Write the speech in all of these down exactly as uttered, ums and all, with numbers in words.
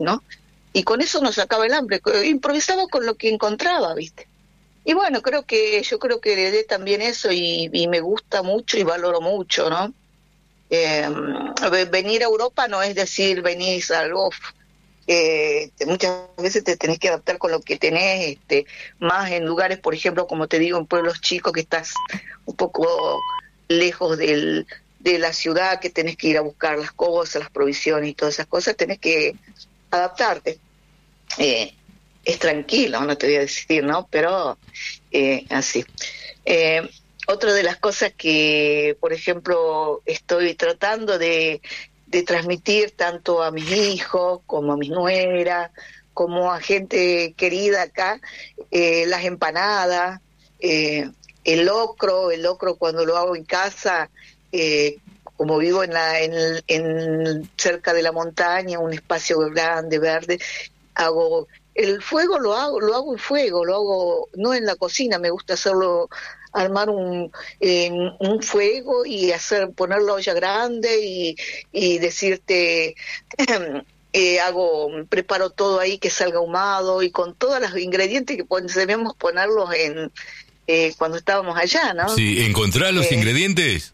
¿no? Y con eso nos sacaba el hambre, improvisaba con lo que encontraba, ¿viste? Y bueno, creo que yo creo que heredé también eso y, y me gusta mucho y valoro mucho, ¿no? Eh, venir a Europa no es decir, venís algo, eh, muchas veces te tenés que adaptar con lo que tenés, este, más en lugares, por ejemplo, como te digo, en pueblos chicos que estás un poco lejos del, de la ciudad, que tenés que ir a buscar las cosas, las provisiones y todas esas cosas, tenés que adaptarte. Eh, es tranquilo, no te voy a decir, ¿no? Pero eh, así. Eh, otra de las cosas que, por ejemplo, estoy tratando de, de transmitir tanto a mis hijos como a mis nueras, como a gente querida acá, eh, las empanadas, eh, el locro, el locro cuando lo hago en casa, eh, como vivo en la, en, en cerca de la montaña, un espacio grande, verde, hago el fuego, lo hago, lo hago en fuego, lo hago no en la cocina, me gusta hacerlo, armar un eh, un fuego y hacer, poner la olla grande y, y decirte eh, hago, preparo todo ahí que salga ahumado y con todos los ingredientes que pon, debemos ponerlos en eh, cuando estábamos allá, ¿no? Sí, ¿encontrás los eh, ingredientes?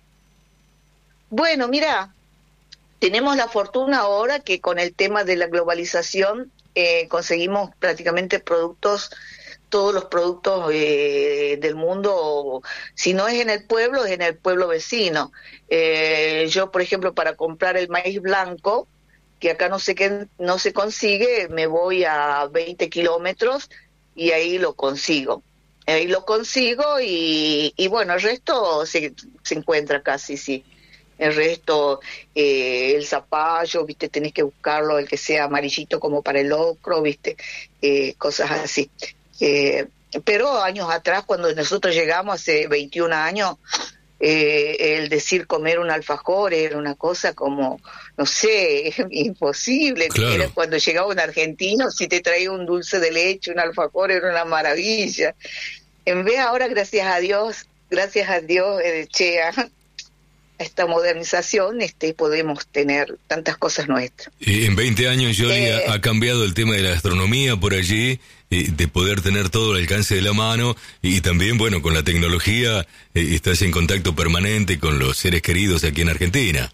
Bueno, mira, tenemos la fortuna ahora que con el tema de la globalización eh, conseguimos prácticamente productos, todos los productos eh, del mundo, si no es en el pueblo, es en el pueblo vecino. Eh, yo, por ejemplo, para comprar el maíz blanco, que acá no sé qué, no se consigue, me voy a veinte kilómetros y ahí lo consigo. Ahí lo consigo y, y bueno, el resto se, se encuentra casi, sí. El resto, eh, el zapallo, viste, tenés que buscarlo, el que sea amarillito como para el locro, viste, eh, cosas así. Eh, pero años atrás, cuando nosotros llegamos, hace veintiún años, eh, el decir comer un alfajor era una cosa como, no sé, imposible. Claro. Era cuando llegaba un argentino, si te traía un dulce de leche, un alfajor, era una maravilla. En vez ahora, gracias a Dios, gracias a Dios, eh, Chea, esta modernización, este, podemos tener tantas cosas nuestras. Eh, en veinte años, Yoli, eh, ha, ha cambiado el tema de la gastronomía por allí, eh, de poder tener todo al alcance de la mano, y, y también, bueno, con la tecnología, eh, estás en contacto permanente con los seres queridos aquí en Argentina.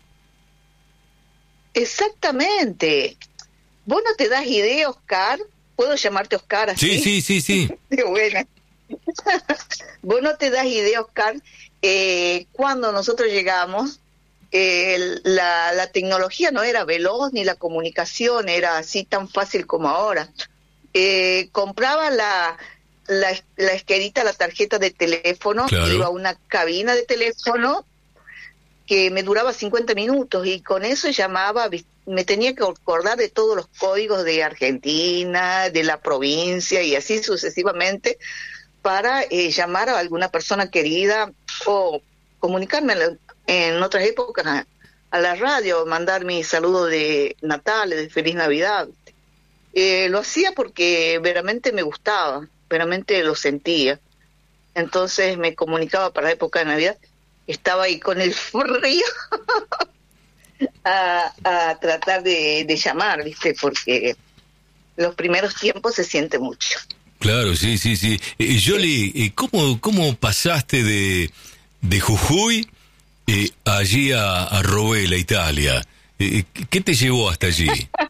Exactamente. ¿Vos no te das idea, Oscar? ¿Puedo llamarte Oscar así? Sí, sí, sí, sí. Qué buena. Vos no te das idea, Oscar, eh, cuando nosotros llegamos, eh, la, la tecnología no era veloz ni la comunicación era así tan fácil como ahora. Eh, compraba la, la, la esquerita, la tarjeta de teléfono, claro. Iba a una cabina de teléfono que me duraba cincuenta minutos y con eso llamaba, me tenía que acordar de todos los códigos de Argentina, de la provincia y así sucesivamente, para eh, llamar a alguna persona querida o comunicarme en otras épocas a, a la radio, mandar mi saludo de Natal, de Feliz Navidad. Eh, lo hacía porque veramente me gustaba, veramente lo sentía. Entonces me comunicaba para la época de Navidad, estaba ahí con el frío a, a tratar de, de llamar, ¿viste? Porque los primeros tiempos se siente mucho. Claro, sí, sí, sí. Eh, Yoli, ¿cómo, cómo pasaste de, de Jujuy eh, allí a, a Rovella, Italia? Eh, ¿Qué te llevó hasta allí?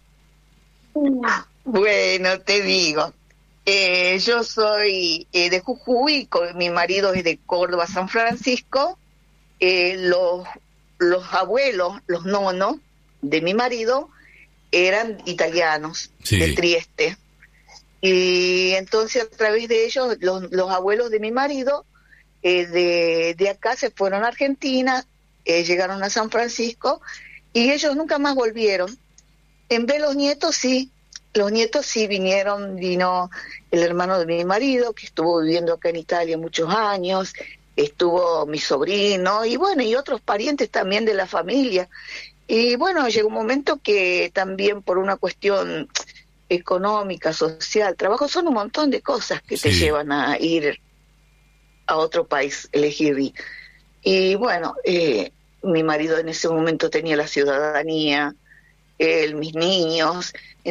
Bueno, te digo, eh, yo soy eh, de Jujuy, con, mi marido es de Córdoba, San Francisco. Eh, los, los abuelos, los nonos de mi marido, eran italianos, sí. de Trieste. Y entonces a través de ellos, los, los abuelos de mi marido, eh, de, de acá se fueron a Argentina, eh, llegaron a San Francisco, y ellos nunca más volvieron. En vez los nietos sí, los nietos sí vinieron, vino el hermano de mi marido, que estuvo viviendo acá en Italia muchos años, estuvo mi sobrino, y bueno, y otros parientes también de la familia. Y bueno, llegó un momento que también por una cuestión económica, social, trabajo, son un montón de cosas que sí. te llevan a ir a otro país, elegir. Y, y bueno, eh, mi marido en ese momento tenía la ciudadanía, eh, mis niños.